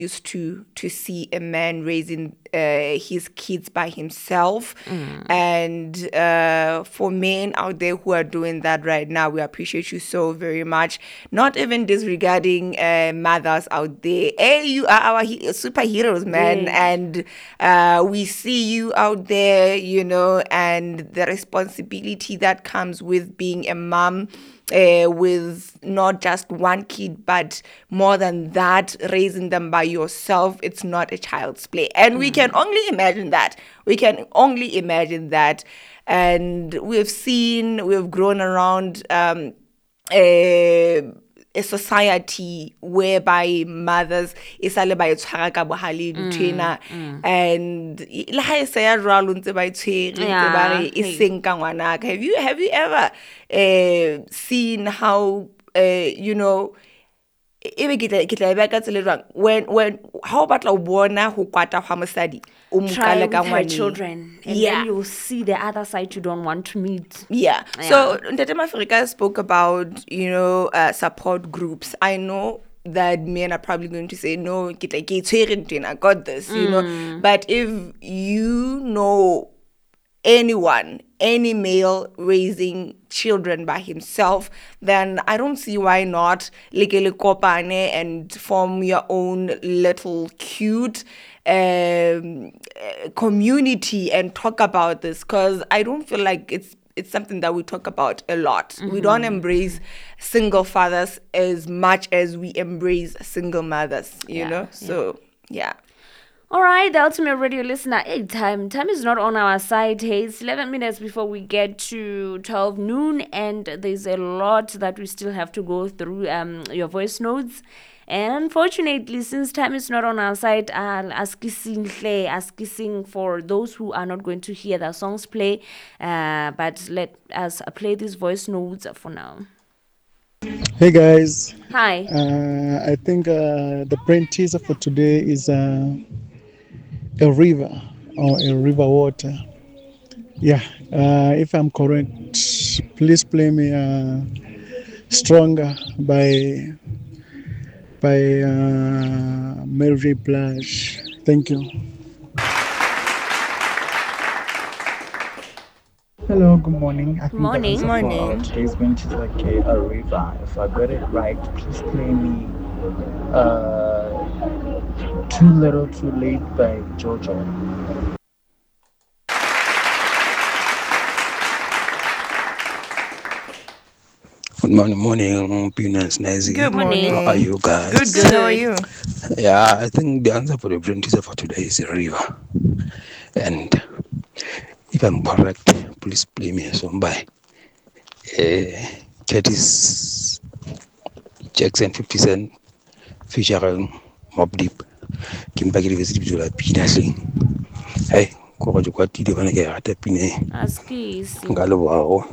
used to see a man raising his kids by himself. And for men out there who are doing that right now, we appreciate you so very much. Not even disregarding mothers out there. Hey, you are our superheroes, man. Yes. And we see you out there, and the responsibility that comes with being a mom, with not just one kid, but more than that, raising them by yourself. It's not a child's play. And we can only imagine that. We can only imagine that. And we've grown around a society whereby mothers isale ba e tshwara ka bohale nthwena, and le ha e se ya jwalo ntse ba e tshwere ntse ba re e seng ka ngwanaka. Have you ever seen how ebe ke tla e beya ka tsela e jwang, when ha o batla o bona ho kwata hwa mosadi o mo Try kala with ka her ngwaneng. children, and Yeah. then you'll see the other side you don't want to meet. Yeah. So Ntate Mafrika spoke about, support groups. I know that men are probably going to say, no, I got this, But if you know anyone, any male raising children by himself, then I don't see why not lekele kopane and form your own little cute community and talk about this, because I don't feel like it's something that we talk about a lot. We don't embrace single fathers as much as we embrace single mothers, So yeah. All right, the ultimate radio listener. Hey, time is not on our side. Hey, it's 11 minutes before we get to 12 noon, and there's a lot that we still have to go through. Your voice notes. And unfortunately, since time is not on our side, I'll ask you for those who are not going to hear the songs play. But let us play these voice notes for now. Hey guys. Hi. I think the brain teaser for today is a river or a river water. Yeah, if I'm correct, please play me Stronger by Mary J. Blige. Thank you. Hello, good morning. I think Morning. the answer for today's going to like a river. If I got it right, please play me Too Little Too Late by Jojo. Good morning, Peanuts, Nazi. Good morning. How are you guys? Good. How are you? Yeah, I think the answer for the brain teaser for today is a river. And if I'm correct, please play me a song by Curtis Jackson, 50 Cent, featuring Mobb Deep. Kimpa ke di bitsula pina hleng. Hey, ko go kwa tidi bana ke rata pina e. Askisi. Nka leboha.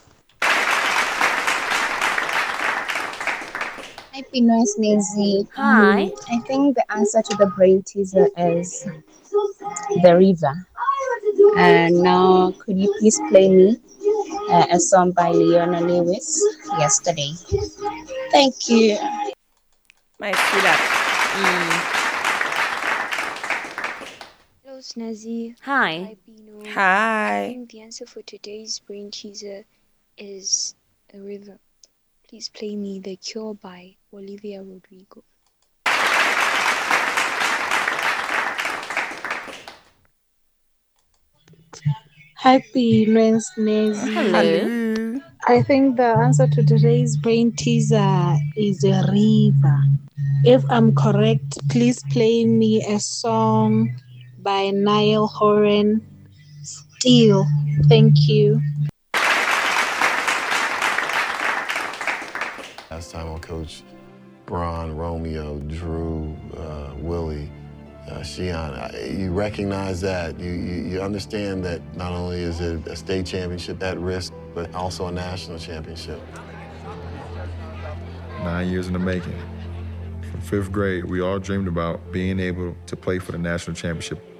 Hi, Pinoy Sneezy. Hi. I think the answer to the brain teaser is the river. And now, could you please play me a song by Leona Lewis, Yesterday? Thank you. My sweetheart. Hello, Snazzy. Hi. Pino. I Hi. think the answer for today's brain teaser is a river. Please play me The Cure by Olivia Rodrigo. Happy Wednesday. Hello. I think the answer to today's brain teaser is a river. If I'm correct, please play me a song by Niall Horan, Still. Thank you. Last time on Coach Braun, Romeo, Drew, Willie, Shion, you recognize that. You understand that not only is it a state championship at risk, but also a national championship. 9 years in the making. From 5th grade, we all dreamed about being able to play for the national championship